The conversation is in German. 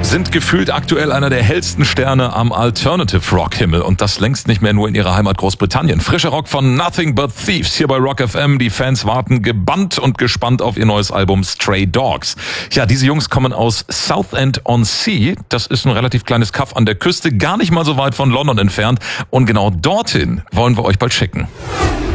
sind gefühlt aktuell einer der hellsten Sterne am Alternative Rock Himmel und das längst nicht mehr nur in ihrer Heimat Großbritannien. Frischer Rock von Nothing But Thieves hier bei Rock FM. Die Fans warten gebannt und gespannt auf ihr neues Album Stray Dogs. Ja, diese Jungs kommen aus Southend-on-Sea. Das ist ein relativ kleines Kaff an der Küste, gar nicht mal so weit von London entfernt. Und genau dorthin wollen wir euch bald schicken.